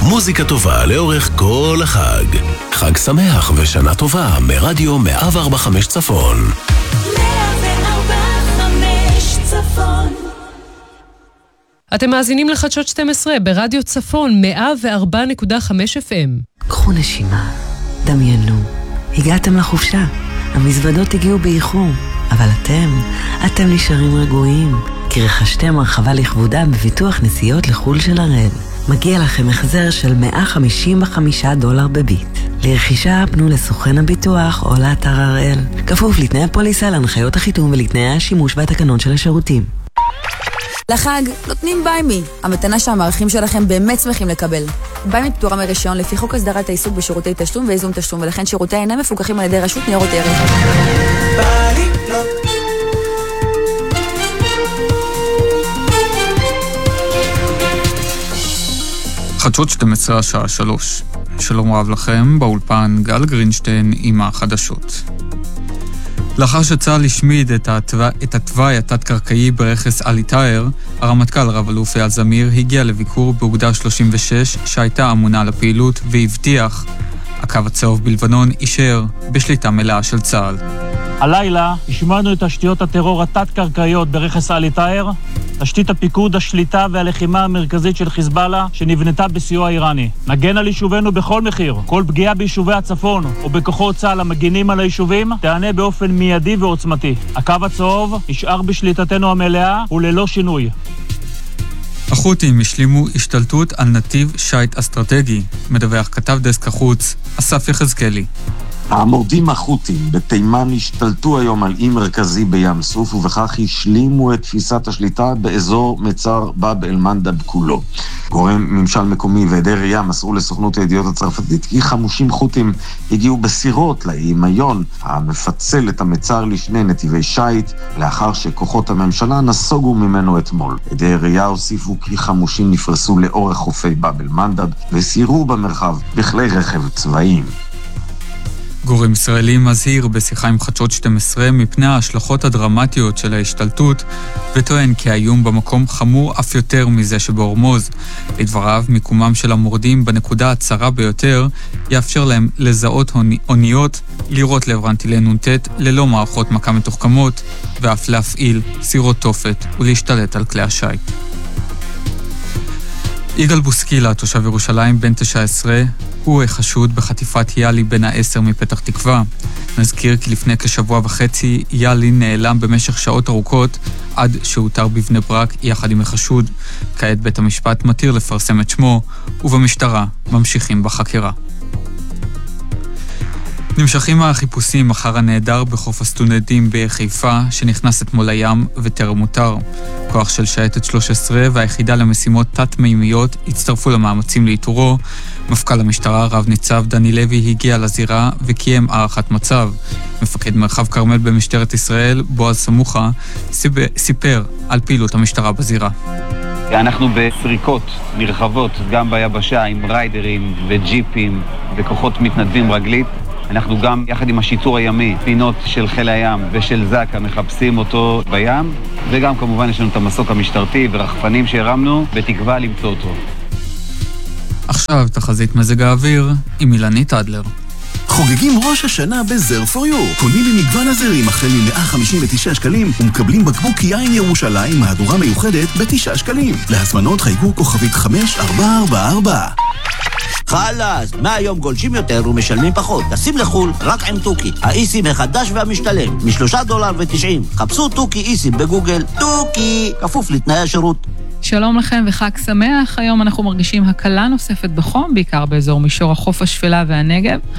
מוזיקה טובה לאורך כל החג. חג שמח ושנה טובה מרדיו 104.5 צפון. 104.5 צפון. אתם מאזינים לחדשות 12 ברדיו צפון 104.5 FM. קחו נשימה, דמיינו, הגעתם לחופשה, המזוודות הגיעו באיחור, אבל אתם נשארים רגועים, כי רכשתם הרחבה לכבודם בביטוח נסיעות לחול של הראל. מגיע לכם החזר של $155 בביט. לרכישה פנו לסוכן הביטוח או לאתר הראל. כפוף לתנאי הפוליסה, להנחיות החיתום ולתנאי השימוש והתקנון של השירותים. לחג נותנים ביימי, המתנה שהמערכים שלכם באמת שמחים לקבל. ביימי פטורה מרישיון לפי חוק הסדרת העיסוק בשירותי תשלום וייזום תשלום, ולכן שירותי אינם מפוקחים על ידי רשות ניירות ערך. חדשות 12 השעה 3. שלום רב לכם, באולפן גל גרינשטיין עם החדשות. לאחר שצה"ל השמיד את התוואי התת-קרקעי ברכס עלי טאהר, הרמטכ"ל רב אלוף אייל זמיר הגיע לביקור באוגדה 36 שהייתה אמונה על הפעילות והבטיח הקו הצהוב בלבנון יישאר בשליטה מלאה של צה"ל. הלילה השמענו את תשתיות הטרור התת-קרקעיות ברכס עלי טאהר, תשתית הפיקוד, השליטה והלחימה המרכזית של חיזבאללה שנבנתה בסיוע איראני. נגן על יישובינו בכל מחיר. כל פגיעה ביישובי הצפון או בכוחות צה"ל המגינים על היישובים תענה באופן מיידי ועוצמתי. הקו הצהוב נשאר בשליטתנו המלאה וללא שינוי. החות'ים השלימו השתלטות על נתיב שייט אסטרטגי, מדווח כתב דסק החוץ אסף יחזקאלי. המורדים החות'ים בתימן השתלטו היום על אי מרכזי בים סוף, ובכך השלימו את תפיסת השליטה באזור מצר באב אל מנדב כולו. גורם ממשל מקומי ועדי ראייה מסרו לסוכנות הידיעות הצרפתית כי 50 חות'ים הגיעו בסירות לאי מיון, המפצל את המצר לשני נתיבי שייט, לאחר שכוחות הממשלה נסוגו ממנו אתמול. עדי ראייה הוסיפו כי 50 נפרסו לאורך חופי באב אל מנדב וסירו במרחב בכלי רכב צבאיים. גורם ישראלי מזהיר בשיחה עם חדשות 12 מפני ההשלכות הדרמטיות של ההשתלטות, וטוען כי האיום במקום חמור אף יותר מזה שבהורמוז. לדבריו, מיקומם של המורדים בנקודה הצרה ביותר יאפשר להם לזהות אוניות, לירות לעברן טילי נ"ט ללא מערכות מכה מתוחכמות, ואף להפעיל סירות תופת ולהשתלט על כלי השיט. יגאל בוסקילה, תושב ירושלים בן 19, הוא החשוד בחטיפת יאלי בן ה-10 מפתח תקווה. נזכיר כי לפני כשבוע וחצי יאלי נעלם במשך שעות ארוכות עד שהותר בבני ברק יחד עם החשוד. כעת בית המשפט מתיר לפרסם את שמו, ובמשטרה ממשיכים בחקירה. נמשכים החיפושים אחר הנעדר בחוף הסטודנטים בחיפה, שנכנס אתמול לים וטרם מותר. כוח של שייטת 13 והיחידה למשימות תת-מימיות הצטרפו למאמצים לאיתורו. מפכ"ל המשטרה רב ניצב דני לוי הגיע לזירה וקיים הערכת מצב. מפקד מרחב כרמל במשטרת ישראל, בועז סמוכה, סיפר על פעילות המשטרה בזירה. אנחנו בסריקות נרחבות גם ביבשה עם ריידרים וג'יפים וכוחות מתנדבים רגלית. אנחנו גם יחד עם השיטור הימי, פינות של חיל הים ושל זקה מחפשים אותו בים, וגם כמובן יש לנו את המסוק המשטרתי ורחפנים שהרמנו בתקווה למצוא אותו. עכשיו תחזית מזג האוויר עם אילנית אדלר. חוגגים ראש השנה בזר פור יו. קונים במגוון הזרים החל מ-159 שקלים ומקבלים בקבוק יין ירושלים מהדורה מיוחדת ב9 שקלים. להזמנות חייגו כוכבית 5444. חלאס, מהיום גולשים יותר ומשלמים פחות. טסים לחול רק עם טוקי, האיסים החדש והמשתלם, $3.90. חפשו טוקי איסים בגוגל. טוקי, כפוף לתנאי השירות. שלום לכם וחג שמח. היום אנחנו מרגישים הקלה נוספת בחום, בעיקר באזור מישור החוף השפלה והנגב.